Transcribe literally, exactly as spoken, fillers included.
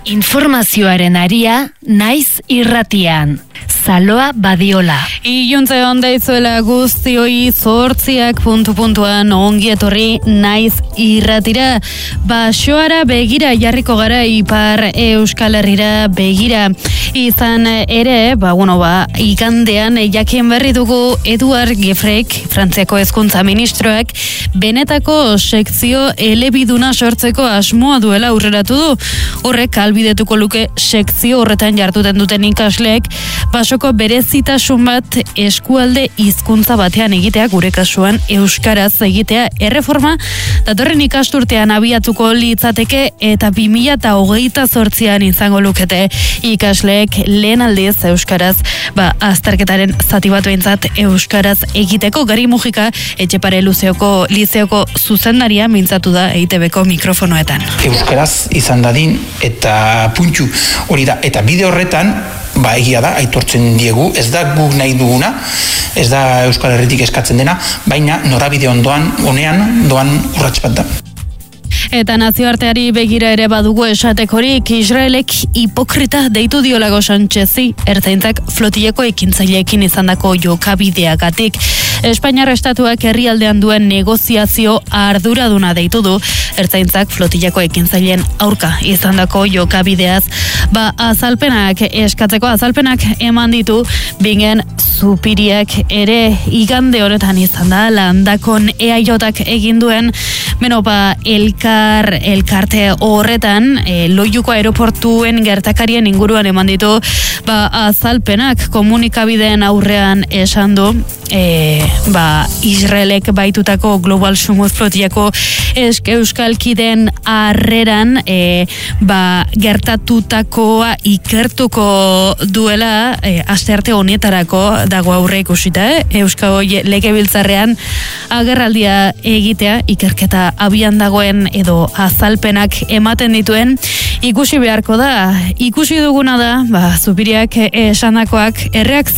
Informazioaren aria naiz irratian. Saloa Badiola. Iluntze onda izuela guztioi zortziak puntu puntuan ongi etorri naiz irratira. Basoara begira jarriko gara, Ipar Euskal Herrira begira. Izan ere, ba, bueno, ba, igandean jakin berri dugu Eduard Gefrek, Frantziako hezkuntza ministroak, benetako sekzio elebiduna sortzeko asmoa duela aurreratu du. Horrek albidetuko luke sekzio horretan jartuten duten ikasleek basoko berezitasun bat eskualde hizkuntza batean egitea, gure kasuan euskaraz egitea. Erreforma datorren ikasturtean abiatuko litzateke eta bi mila hogeita zortzian izango lukete ikasleek lehen aldiz euskaraz, ba, azterketaren zati bat behintzat euskaraz egiteko. Gari Mujika, Etxepare Luzeoko lizeoko zuzendaria mintzatu da E I Te Beko mikrofonoetan. Euskaraz izan dadin eta puntxu hori da, eta bide horretan ba egia da, aitortzen diegu, ez da guk nahi duguna, ez da Euskal Herritik eskatzen dena, baina norabide ondoan, honean, doan urrats bat da. Eta nazioarteari begira ere badugu esatekorik, Israelek hipokrita deitu diolago Sanchezi, ertzaintzak flotileko ekintzaileekin izandako jokabideagatik. Espainiar estatuak herrialdean duen negoziazio arduraduna deitu du, ertzaintzak flotileko ekintzaileen aurka izandako jokabideaz. Ba, azalpenak eskatzeko azalpenak eman ditu, bingen Zupiriak ere igande honetan izan da, landakon E A J-ak egin duen, beno, ba, elkar, elkarte horretan, e, Loiuko aeroportuen gertakarien inguruan eman ditu, ba, azalpenak komunikabideen aurrean esan du, e, ba, Israelek baitutako Global Sumuz flotilako eske euskalkiden harreran, e, ba, gertatutakoa ikertuko duela, e, astearte honetarako dago aurre ikusita, eh? Euskal Legebiltzarrean agerraldia egitea, ikerketa abian dagoen edo azalpenak ematen dituen, ikusi beharko da. Ikusi duguna da, ba, Zupiriak esandakoak erreakzio